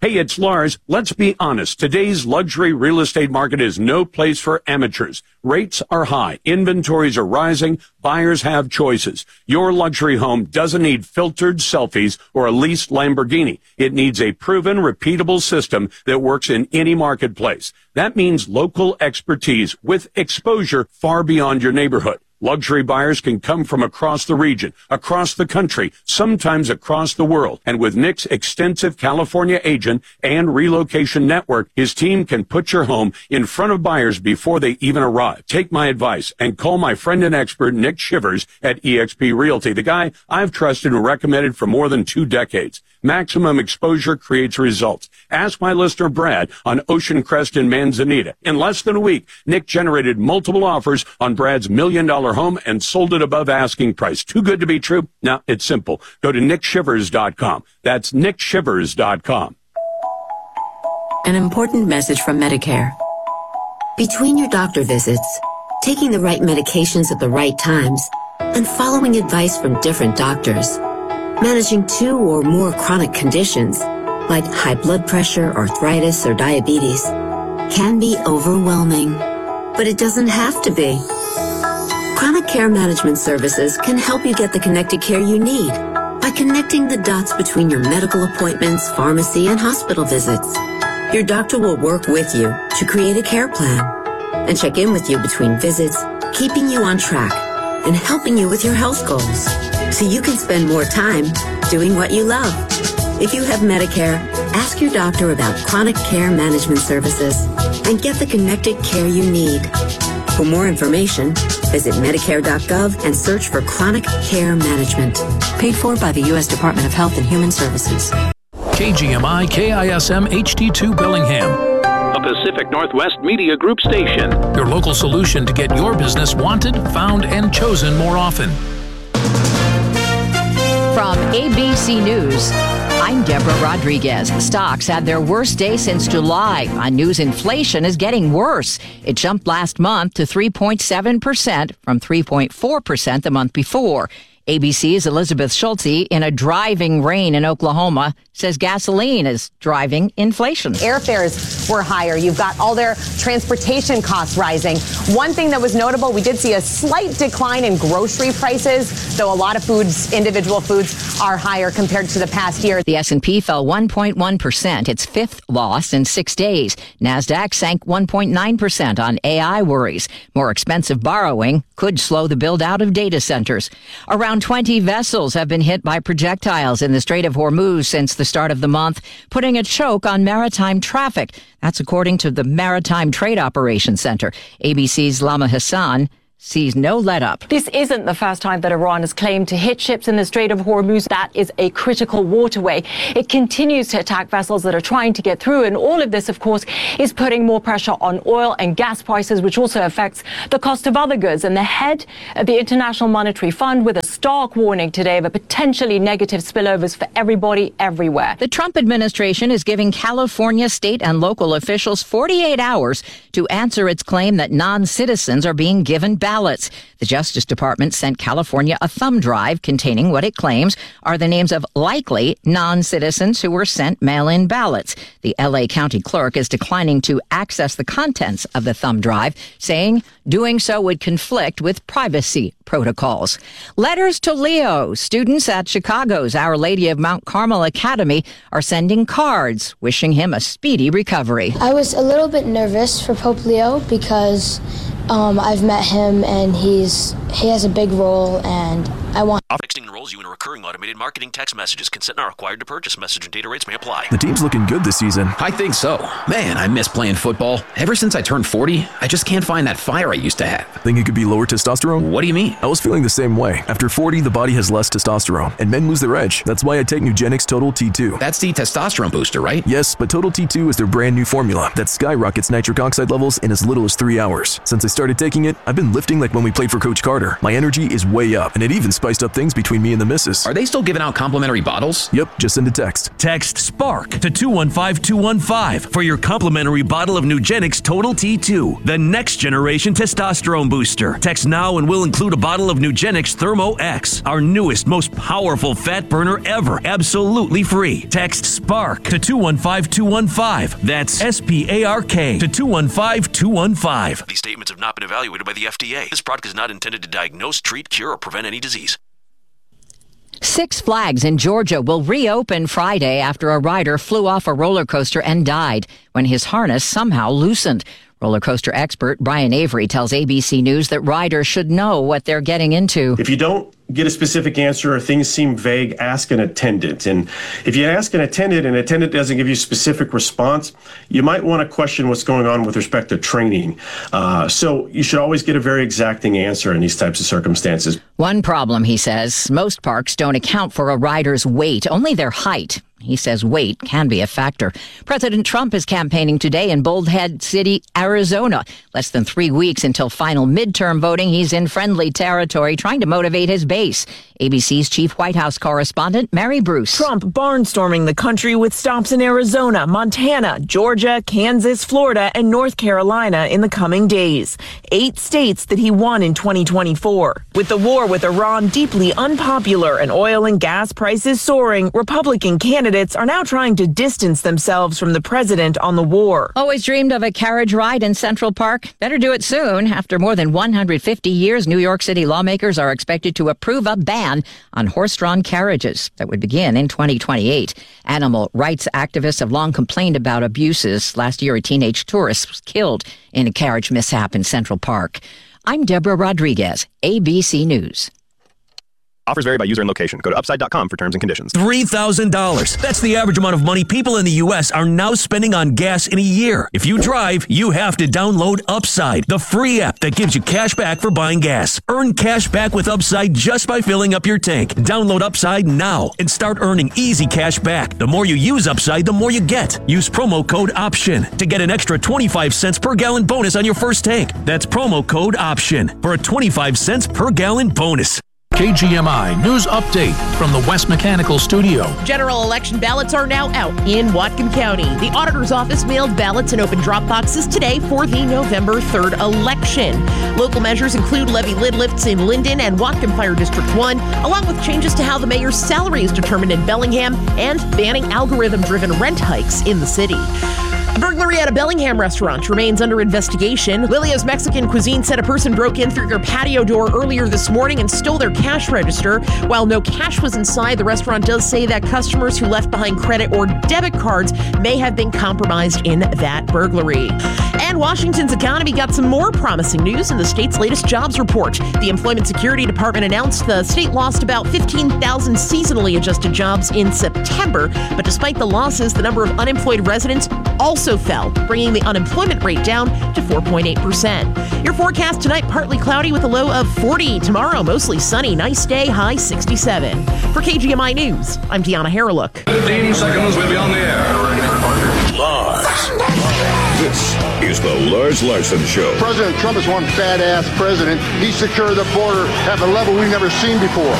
Hey, it's Lars. Let's be honest. Today's luxury real estate market is no place for amateurs. Rates are high. Inventories are rising. Buyers have choices. Your luxury home doesn't need filtered selfies or a leased Lamborghini. It needs a proven, repeatable system that works in any marketplace. That means local expertise with exposure far beyond your neighborhood. Luxury buyers can come from across the region, across the country, sometimes across the world. And with Nick's extensive California agent and relocation network, his team can put your home in front of buyers before they even arrive. Take my advice and call my friend and expert, Nick Shivers at eXp Realty, the guy I've trusted and recommended for more than 2 decades. Maximum exposure creates results. Ask my listener, Brad, on Ocean Crest in Manzanita. In less than a week, Nick generated multiple offers on Brad's $1 million home and sold it above asking price. Too good to be true? Now, it's simple. Go to nickshivers.com. That's nickshivers.com. An important message from Medicare. Between your doctor visits, taking the right medications at the right times, and following advice from different doctors, managing 2 or more chronic conditions, like high blood pressure, arthritis, or diabetes, can be overwhelming. But it doesn't have to be. Chronic Care Management Services can help you get the connected care you need by connecting the dots between your medical appointments, pharmacy, and hospital visits. Your doctor will work with you to create a care plan and check in with you between visits, keeping you on track and helping you with your health goals so you can spend more time doing what you love. If you have Medicare, ask your doctor about Chronic Care Management Services and get the connected care you need. For more information, visit Medicare.gov and search for Chronic Care Management. Paid for by the U.S. Department of Health and Human Services. KGMI KISM HD2 Bellingham, a Pacific Northwest Media Group station. your local solution to get your business wanted, found, and chosen more often. From ABC News, I'm Deborah Rodriguez. Stocks had their worst day since July. On news, inflation is getting worse. It jumped last month to 3.7% from 3.4% the month before. ABC's Elizabeth Schultze, in a driving rain in Oklahoma, says gasoline is driving inflation. Airfares were higher. You've got all their transportation costs rising. One thing that was notable, we did see a slight decline in grocery prices, though a lot of foods, individual foods, are higher compared to the past year. The S&P fell 1.1%, its 5th loss in 6 days. NASDAQ sank 1.9% on AI worries. More expensive borrowing could slow the build-out of data centers. Around 20 vessels have been hit by projectiles in the Strait of Hormuz since the start of the month, putting a choke on maritime traffic. That's according to the Maritime Trade Operations Center. ABC's Lama Hassan sees no let-up. This isn't the first time that Iran has claimed to hit ships in the Strait of Hormuz. That is a critical waterway. It continues to attack vessels that are trying to get through, and all of this, of course, is putting more pressure on oil and gas prices, which also affects the cost of other goods. And the head of the International Monetary Fund with a stark warning today of a potentially negative spillovers for everybody, everywhere. The Trump administration is giving California state and local officials 48 hours to answer its claim that non-citizens are being given ballots. The Justice Department sent California a thumb drive containing what it claims are the names of likely non-citizens who were sent mail-in ballots. The L.A. County Clerk is declining to access the contents of the thumb drive, saying doing so would conflict with privacy protocols. Letters to Leo. Students at Chicago's Our Lady of Mount Carmel Academy are sending cards wishing him a speedy recovery. I was a little bit nervous for Pope Leo because I've met him and he has a big role, and I want... Texting enrolls you in a recurring automated marketing text messages. Consent not required to purchase. Message and data rates may apply. The team's looking good this season. I think so. Man, I miss playing football. Ever since I turned 40, I just can't find that fire I used to have. Think it could be lower testosterone? What do you mean? I was feeling the same way. After 40, the body has less testosterone, and men lose their edge. That's why I take Nugenix Total T2. That's the testosterone booster, right? Yes, but Total T2 is their brand new formula that skyrockets nitric oxide levels in as little as 3 hours. Since I started taking it, I've been lifting like when we played for Coach Carter. My energy is way up, and it even spiced up things things between me and the missus. Are they still giving out complimentary bottles? Yep, just send a text. Text SPARK to 215-215 for your complimentary bottle of Nugenix Total T2, the next generation testosterone booster. Text now and we'll include a bottle of Nugenix Thermo X, our newest, most powerful fat burner ever, absolutely free. Text SPARK to 215-215. That's SPARK to 215-215. These statements have not been evaluated by the FDA. This product is not intended to diagnose, treat, cure, or prevent any disease. Six Flags in Georgia will reopen Friday after a rider flew off a roller coaster and died when his harness somehow loosened. Roller coaster expert Brian Avery tells ABC News that riders should know what they're getting into. If you don't get a specific answer or things seem vague, ask an attendant. And if you ask an attendant doesn't give you a specific response, you might want to question what's going on with respect to training. So you should always get a very exacting answer in these types of circumstances. One problem, he says, most parks don't account for a rider's weight, only their height. He says weight can be a factor. President Trump is campaigning today in Bullhead City, Arizona. Less than 3 weeks until final midterm voting, he's in friendly territory trying to motivate his base. ABC's chief White House correspondent, Mary Bruce. Trump barnstorming the country with stops in Arizona, Montana, Georgia, Kansas, Florida, and North Carolina in the coming days. 8 states that he won in 2024. With the war with Iran deeply unpopular and oil and gas prices soaring, Republican candidates are now trying to distance themselves from the president on the war. Always dreamed of a carriage ride in Central Park? Better do it soon. After more than 150 years, New York City lawmakers are expected to approve a ban on horse-drawn carriages that would begin in 2028. Animal rights activists have long complained about abuses. Last year, a teenage tourist was killed in a carriage mishap in Central Park. I'm Deborah Rodriguez, ABC News. Offers vary by user and location. Go to upside.com for terms and conditions. $3,000. That's the average amount of money people in the U.S. are now spending on gas in a year. If you drive, you have to download Upside, the free app that gives you cash back for buying gas. Earn cash back with Upside just by filling up your tank. Download Upside now and start earning easy cash back. The more you use Upside, the more you get. Use promo code OPTION to get an extra 25 cents per gallon bonus on your first tank. That's promo code OPTION for a 25 cents per gallon bonus. KGMI News Update from the West Mechanical Studio. General election ballots are now out in Whatcom County. The auditor's office mailed ballots in open drop boxes today for the November 3rd election. Local measures include levy lid lifts in Linden and Whatcom Fire District 1, along with changes to how the mayor's salary is determined in Bellingham and banning algorithm-driven rent hikes in the city. A burglary at a Bellingham restaurant remains under investigation. Lilio's Mexican Cuisine said a person broke in through their patio door earlier this morning and stole their cash register. While no cash was inside, the restaurant does say that customers who left behind credit or debit cards may have been compromised in that burglary. And Washington's economy got some more promising news in the state's latest jobs report. The Employment Security Department announced the state lost about 15,000 seasonally adjusted jobs in September. But despite the losses, the number of unemployed residents also fell, bringing the unemployment rate down to 4.8%. Your forecast tonight, partly cloudy with a low of 40. Tomorrow, mostly sunny. Nice day, high 67. For KGMI News, I'm Deanna Haralook. 15 seconds, we'll be on the air. Lars. This is the Lars Larson Show. President Trump is one badass president. He secured the border at a level we've never seen before.